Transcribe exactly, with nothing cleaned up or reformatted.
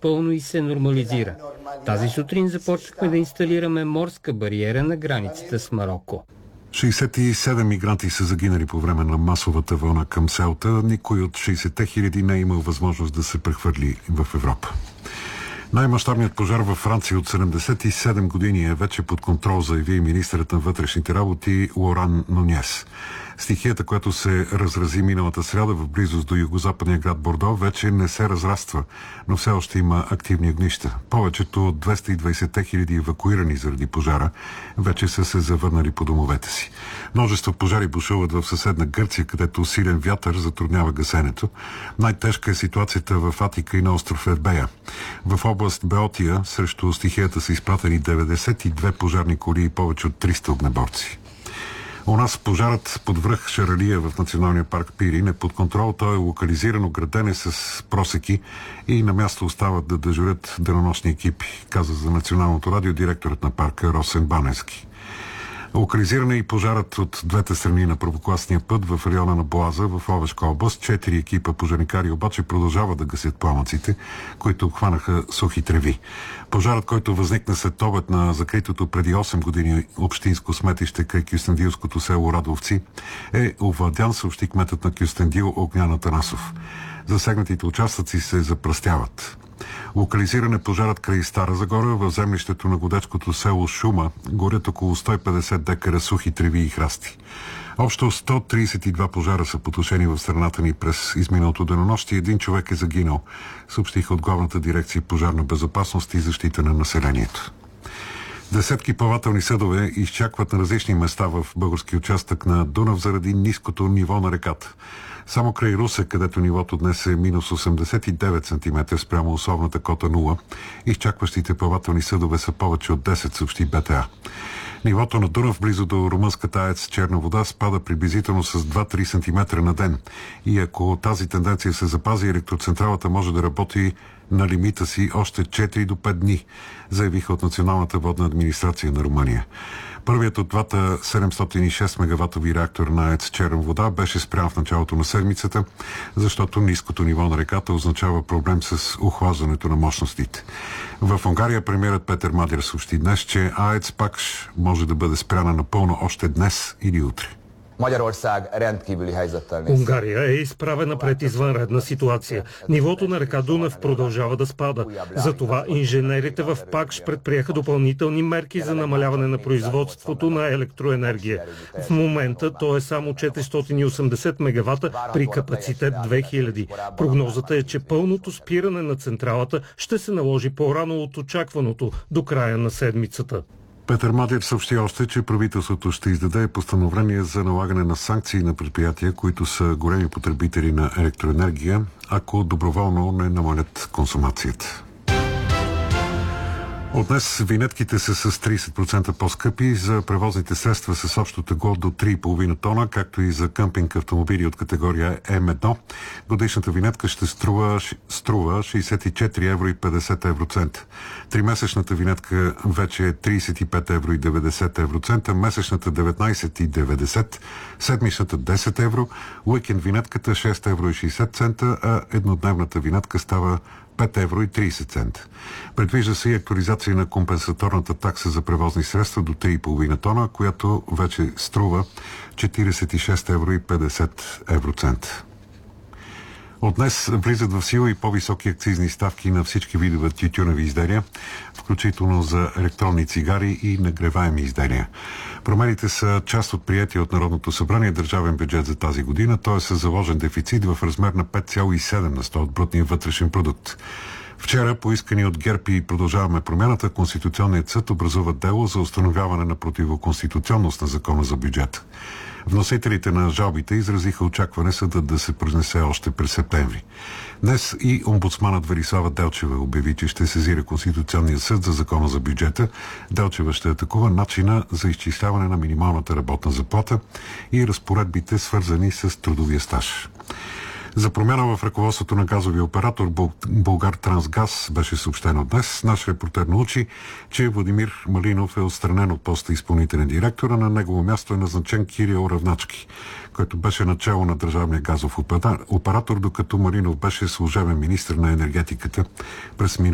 напълно и се нормализира. Тази сутрин започнахме да инсталираме морска бариера на границата с Мароко. шейсет и седем мигранти са загинали по време на масовата вълна към Селта. Никой от шейсетте хиляди не е имал възможност да се прехвърли в Европа. Най-мащабният пожар във Франция от седемдесет и седем години е вече под контрол, заяви министърът на вътрешните работи Лоран Нуньес. Стихията, която се разрази миналата сряда в близост до югозападния град Бордо, вече не се разраства, но все още има активни огнища. Повечето от двеста и двадесет хиляди евакуирани заради пожара вече са се завърнали по домовете си. Множество пожари бушуват в съседна Гърция, където силен вятър затруднява гасенето. Най-тежка е ситуацията в Атика и на остров Ербея. В област Беотия срещу стихията са изпратени деветдесет и две пожарни коли и повече от триста огнеборци. У нас пожарът под връх Шаралия в националния парк Пирин е под контрол. Той е локализиран, ограден е с просеки и на място остават да дежурят денонощни екипи, каза за Националното радио директорът на парка Росен Баневски. Локализиран е и пожарът от двете страни на първокласния път в района на Боаза в Ловешка област. Четири екипа пожарникари обаче продължават да гасят пламъците, които обхванаха сухи треви. Пожарът, който възникна след обед на закритото преди осем години общинско сметище край кюстендилското село Радовци, е овладян, съобщи кметът на Кюстендил Огнян Атанасов. Засегнатите участъци се запръстяват. Локализиран е пожарът край Стара Загора. В землището на годечкото село Шума горят около сто и петдесет декара сухи треви и храсти. Общо сто тридесет и два пожара са потушени в страната ни през изминалото денонощие. Един човек е загинал, съобщиха от Главната дирекция пожарна безопасност и защита на населението. Десетки плавателни съдове изчакват на различни места в български участък на Дунав заради ниското ниво на реката. Само край Русе, където нивото днес е минус осемдесет и девет сантиметра спрямо условната кота нула, изчакващите плавателни съдове са повече от десет, съобщи БТА. Нивото на Дунав близо до румънската АЕЦ Черна вода спада приблизително с два-три сантиметра на ден. И ако тази тенденция се запази, електроцентралата може да работи на лимита си още четири до пет дни, заявиха от Националната водна администрация на Румъния. Първият от двата седемстотин и шест мегаватови реактора на АЕЦ Черна вода беше спрян в началото на седмицата, защото ниското ниво на реката означава проблем с охлаждането на мощностите. В Унгария премиерът Петър Мадяр съобщи днес, че АЕЦ Пакш може да бъде спряна напълно още днес или утре. Унгария е изправена пред извънредна ситуация. Нивото на река Дунав продължава да спада. Затова инженерите в Пакш предприеха допълнителни мерки за намаляване на производството на електроенергия. В момента то е само четиристотин и осемдесет мегавата при капацитет две хиляди. Прогнозата е, че пълното спиране на централата ще се наложи по-рано от очакваното до края на седмицата. Петър Мадяр съобщи още, че правителството ще издаде постановление за налагане на санкции на предприятия, които са големи потребители на електроенергия, ако доброволно не намалят консумацията. От днес винетките са с тридесет процента по-скъпи за превозните средства с общо тегло до три и половина тона, както и за къмпинг автомобили от категория М едно. Годишната винетка ще струва, струва шейсет и четири евро и петдесет евроцента. Тримесечната винетка вече е тридесет и пет евро и деветдесет евроцента, месечната деветнадесет и деветдесет, седмичната десет евро, уикенд винетката шест евро и шейсет цента, а еднодневната винетка става пет евро и тридесет цента. Предвижда се и актуализация на компенсаторната такса за превозни средства до три и половина тона, която вече струва четиридесет и шест евро и петдесет евроцента. От днес влизат в сила и по-високи акцизни ставки на всички видове тютюневи изделия, включително за електронни цигари и нагреваеми изделия. Промените са част от приятия от Народното събрание държавен бюджет за тази година, т.е. с заложен дефицит в размер на пет цяло и седем на сто от брутния вътрешен продукт. Вчера, поискани от ГЕРБ и Продължаваме промяната, Конституционният съд образува дело за установяване на противоконституционност на закона за бюджет. Вносителите на жалбите изразиха очакване съдът да се произнесе още през септември. Днес и омбудсманът Велислава Делчева обяви, че ще сезира Конституционния съд за закона за бюджета. Делчева ще атакува начина за изчисляване на минималната работна заплата и разпоредбите, свързани с трудовия стаж. За промяна в ръководството на газовия оператор Булгартрансгаз беше съобщено днес. Наш репортер научи, че Владимир Малинов е отстранен от поста изпълнителен директор, а на негово място е назначен Кирил Равначки, който беше начало на държавния газов оператор, докато Малинов беше служебен министър на енергетиката през